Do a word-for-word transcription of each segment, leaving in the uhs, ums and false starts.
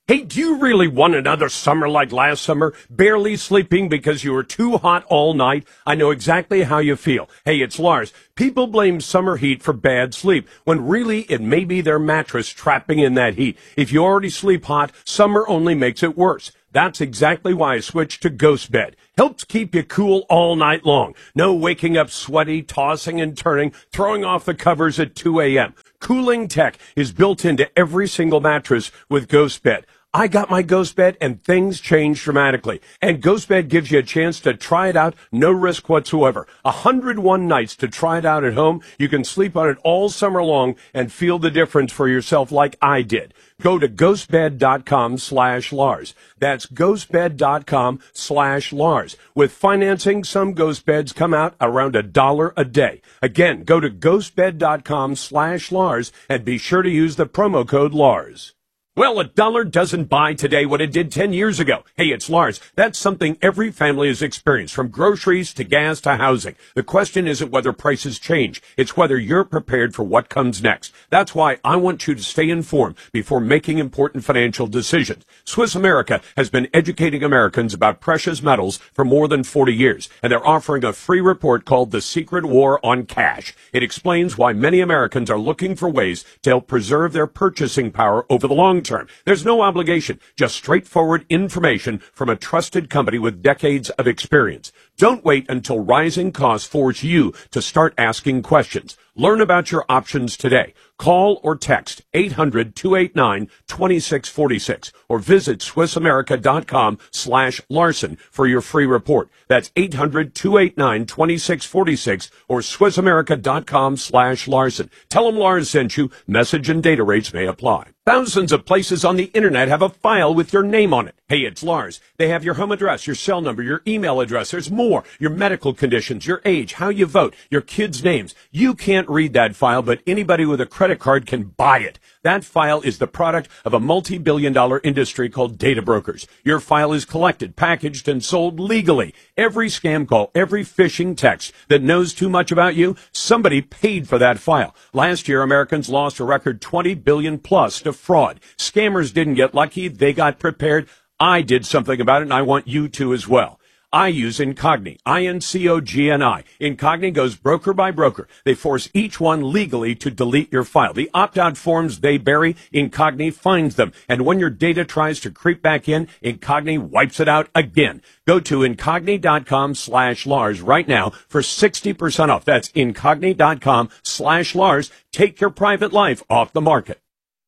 Hey, do you really want another summer like last summer? Barely sleeping because you were too hot all night? I know exactly how you feel. Hey, it's Lars. People blame summer heat for bad sleep, when really it may be their mattress trapping in that heat. If you already sleep hot, summer only makes it worse. That's exactly why I switched to Ghost Bed. Helps keep you cool all night long. No waking up sweaty, tossing and turning, throwing off the covers at two a.m. Cooling tech is built into every single mattress with Ghost Bed. I got my Ghost Bed and things changed dramatically. And Ghost Bed gives you a chance to try it out, no risk whatsoever. one hundred one nights to try it out at home. You can sleep on it all summer long and feel the difference for yourself like I did. Go to ghostbed.com slash Lars. That's ghostbed.com slash Lars. With financing, some Ghost Beds come out around a dollar a day. Again, go to ghostbed.com slash Lars and be sure to use the promo code Lars. Well, a dollar doesn't buy today what it did ten years ago. Hey, it's Lars. That's something every family has experienced, from groceries to gas to housing. The question isn't whether prices change. It's whether you're prepared for what comes next. That's why I want you to stay informed before making important financial decisions. Swiss America has been educating Americans about precious metals for more than forty years, and they're offering a free report called The Secret War on Cash. It explains why many Americans are looking for ways to help preserve their purchasing power over the long term. Term. There's no obligation, just straightforward information from a trusted company with decades of experience. Don't wait until rising costs force you to start asking questions. Learn about your options today. Call or text eight hundred, two eight nine, two six four six or visit swissamerica.com slash Larson for your free report. That's eight hundred, two eight nine, two six four six or swissamerica.com slash Larson. Tell them Lars sent you. Message and data rates may apply. Thousands of places on the internet have a file with your name on it. Hey, it's Lars. They have your home address, your cell number, your email address. There's more. Your medical conditions, your age, how you vote, your kids' names. You can't read that file, but anybody with a credit card can buy it. That file is the product of a multi-billion dollar industry called data brokers. Your file is collected, packaged, and sold legally. Every scam call, every phishing text that knows too much about you, somebody paid for that file. Last year, Americans lost a record twenty billion dollars plus to fraud. Scammers didn't get lucky. They got prepared. I did something about it, and I want you to as well. I use Incogni, I N C O G N I. Incogni goes broker by broker. They force each one legally to delete your file. The opt-out forms they bury, Incogni finds them. And when your data tries to creep back in, Incogni wipes it out again. Go to incogni.com slash Lars right now for sixty percent off. That's incogni.com slash Lars. Take your private life off the market.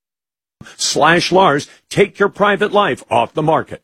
Slash Lars. Take your private life off the market.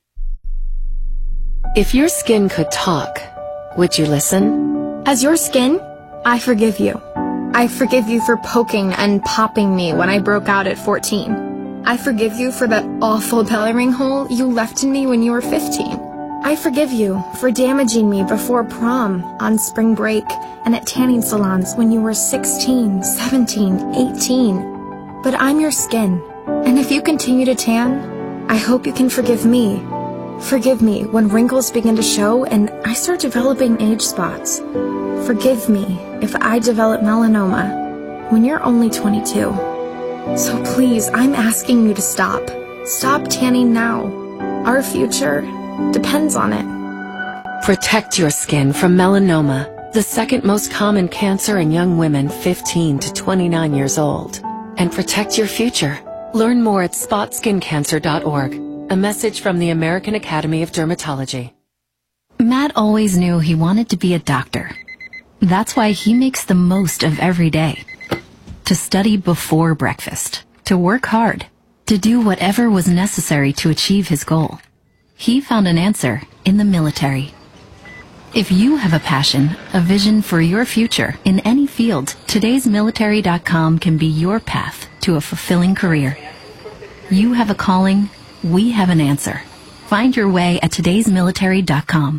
If your skin could talk, would you listen? As your skin, I forgive you. I forgive you for poking and popping me when I broke out at fourteen. I forgive you for that awful belly ring hole you left in me when you were fifteen. I forgive you for damaging me before prom, on spring break, and at tanning salons when you were sixteen, seventeen, eighteen. But I'm your skin, and if you continue to tan, I hope you can forgive me. Forgive me when wrinkles begin to show and I start developing age spots. Forgive me if I develop melanoma when you're only twenty-two. So please, I'm asking you to stop. Stop tanning now. Our future depends on it. Protect your skin from melanoma, the second most common cancer in young women fifteen to twenty-nine years old. And protect your future. Learn more at spot skin cancer dot org. A message from the American Academy of Dermatology. Matt always knew he wanted to be a doctor. That's why he makes the most of every day. To study before breakfast, to work hard, to do whatever was necessary to achieve his goal. He found an answer in the military. If you have a passion, a vision for your future in any field, todays military dot com can be your path to a fulfilling career. You have a calling. We have an answer. Find your way at todays military dot com.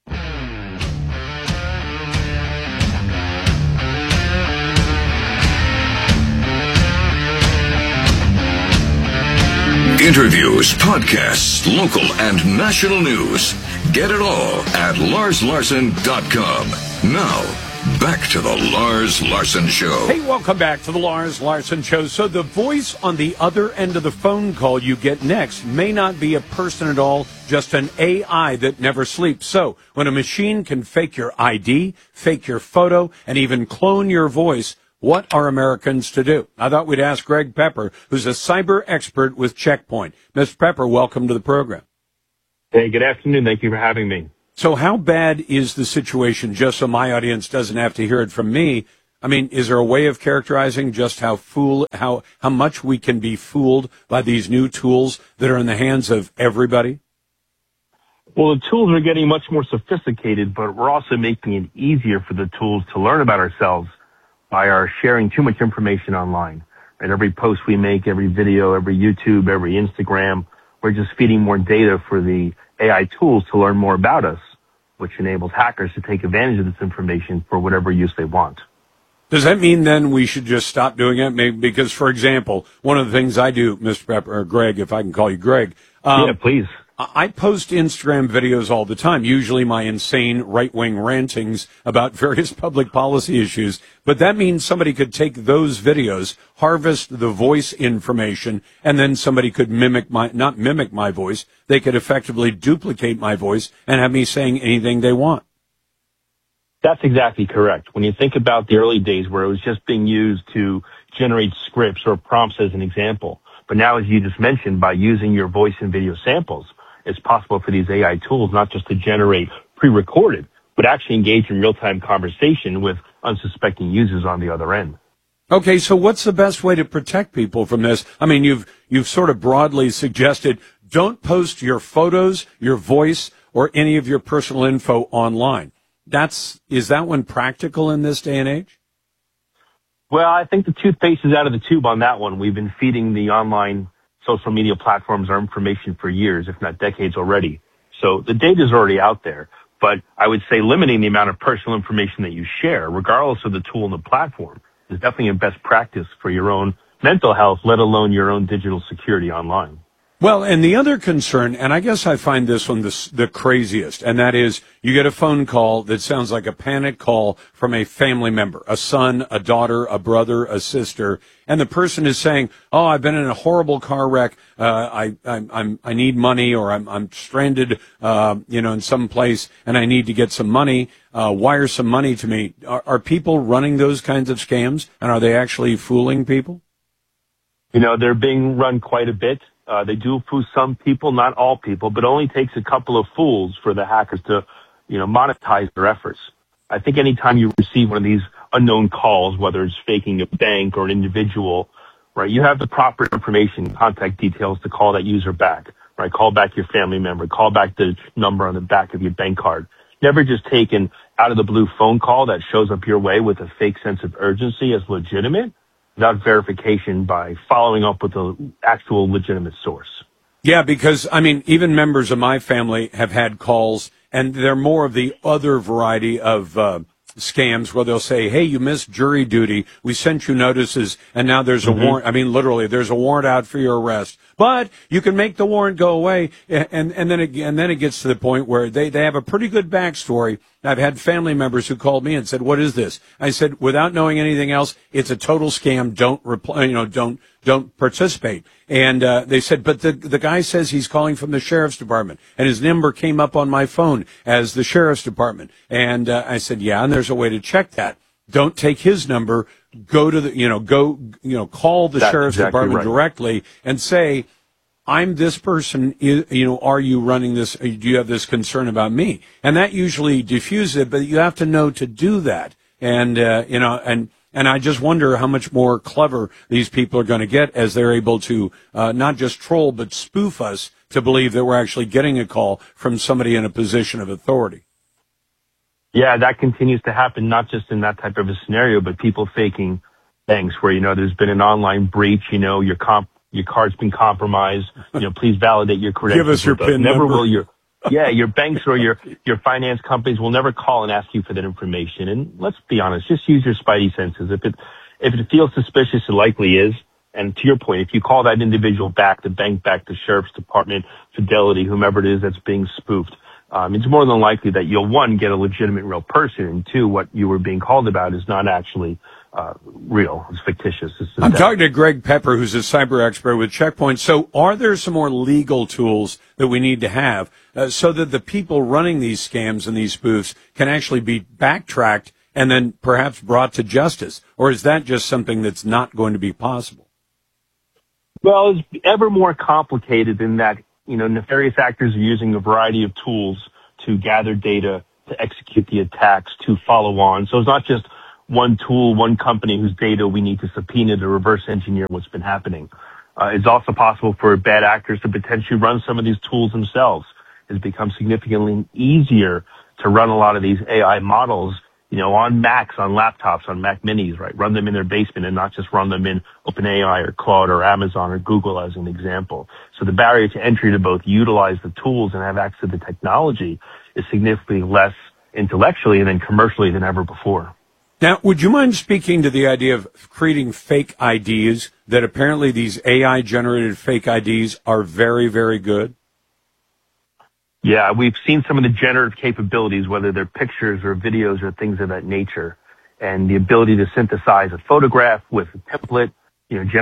Interviews, podcasts, local and national news. Get it all at lars larson dot com. Now, Back to the Lars Larson Show. Hey, welcome back to the Lars Larson Show. So the voice on the other end of the phone call you get next may not be a person at all, just an A I that never sleeps. So when a machine can fake your I D, fake your photo, and even clone your voice, what are Americans to do? I thought we'd ask Greg Pepper, who's a cyber expert with Check Point. Mister Pepper, welcome to the program. Hey, good afternoon. Thank you for having me. So how bad is the situation, just so my audience doesn't have to hear it from me? I mean, is there a way of characterizing just how fool, how, how much we can be fooled by these new tools that are in the hands of everybody? Well, the tools are getting much more sophisticated, but we're also making it easier for the tools to learn about ourselves by our sharing too much information online. And every post we make, every video, every YouTube, every Instagram, we're just feeding more data for the A I tools to learn more about us, which enables hackers to take advantage of this information for whatever use they want. Does that mean then we should just stop doing it? Maybe because, for example, one of the things I do, Mister Pepper, or Greg, if I can call you Greg. Um, yeah, please. I post Instagram videos all the time, usually my insane right-wing rantings about various public policy issues. But that means somebody could take those videos, harvest the voice information, and then somebody could mimic my, not mimic my voice, they could effectively duplicate my voice and have me saying anything they want. That's exactly correct. When you think about the early days where it was just being used to generate scripts or prompts as an example. But now, as you just mentioned, by using your voice and video samples, it's possible for these A I tools not just to generate pre-recorded, but actually engage in real-time conversation with unsuspecting users on the other end. Okay, so what's the best way to protect people from this? I mean, you've you've sort of broadly suggested don't post your photos, your voice, or any of your personal info online. That's is that one practical in this day and age? Well, I think the toothpaste is out of the tube on that one. We've been feeding the online social media platforms our information for years, if not decades already. So the data is already out there. But I would say limiting the amount of personal information that you share, regardless of the tool and the platform, is definitely a best practice for your own mental health, let alone your own digital security online. Well, and the other concern, and I guess I find this one the, the craziest, and that is you get a phone call that sounds like a panic call from a family member, a son, a daughter, a brother, a sister, and the person is saying, "Oh, I've been in a horrible car wreck. Uh, I, I, I'm, I need money, or I'm, I'm stranded, uh, you know, in some place, and I need to get some money. Uh, wire some money to me." Are, are people running those kinds of scams, and are they actually fooling people? You know, they're being run quite a bit. Uh, they do fool some people, not all people, but it only takes a couple of fools for the hackers to, you know, monetize their efforts. I think anytime you receive one of these unknown calls, whether it's faking a bank or an individual, right, you have the proper information, contact details to call that user back, right? Call back your family member, call back the number on the back of your bank card. Never just take an out of the blue phone call that shows up your way with a fake sense of urgency as legitimate, without verification by following up with an actual legitimate source. Yeah, because, I mean, even members of my family have had calls, and they're more of the other variety of uh, scams where they'll say, "Hey, you missed jury duty. We sent you notices, and now there's a mm-hmm. warrant." I mean, literally, there's a warrant out for your arrest. But you can make the warrant go away, and, and then it, and then it gets to the point where they, they have a pretty good backstory. I've had family members who called me and said, "What is this?" I said, without knowing anything else, it's a total scam. Don't reply, you know, don't, don't participate. And, uh, they said, but the, the guy says he's calling from the sheriff's department, and his number came up on my phone as the sheriff's department. And, uh, I said, yeah, and there's a way to check that. Don't take his number. Go to the, you know, go, you know, call the That's sheriff's exactly department right. directly and say, "I'm this person, you know, are you running this, do you have this concern about me?" And that usually diffuses it, but you have to know to do that. And, uh, you know, and, and I just wonder how much more clever these people are going to get as they're able to, uh, not just troll, but spoof us to believe that we're actually getting a call from somebody in a position of authority. Yeah, that continues to happen, not just in that type of a scenario, but people faking things where, you know, there's been an online breach, you know, your comp, your card's been compromised, you know, please validate your credentials. Give us your PIN Never number. will your, yeah, your banks or your, your finance companies will never call and ask you for that information. And let's be honest, just use your spidey senses. If it, if it feels suspicious, it likely is. And to your point, if you call that individual back, the bank back, the sheriff's department, Fidelity, whomever it is that's being spoofed, um, it's more than likely that you'll, one, get a legitimate real person, and two, what you were being called about is not actually uh, real. It's fictitious. It's I'm talking to Greg Pepper, who's a cyber expert with Check Point. So are there some more legal tools that we need to have uh, so that the people running these scams and these spoofs can actually be backtracked and then perhaps brought to justice? Or is that just something that's not going to be possible? Well, it's ever more complicated in that, you know, nefarious actors are using a variety of tools to gather data, to execute the attacks, to follow on. So it's not just one tool, one company whose data we need to subpoena to reverse engineer what's been happening. Uh, it's also possible for bad actors to potentially run some of these tools themselves. It's become significantly easier to run a lot of these A I models, you know, on Macs, on laptops, on Mac Minis, right? Run them in their basement and not just run them in OpenAI or Claude or Amazon or Google as an example. So the barrier to entry to both utilize the tools and have access to the technology is significantly less intellectually and then commercially than ever before. Now, would you mind speaking to the idea of creating fake I Ds, that apparently these A I-generated fake I Ds are very, very good? Yeah, we've seen some of the generative capabilities, whether they're pictures or videos or things of that nature, and the ability to synthesize a photograph with a template, you know,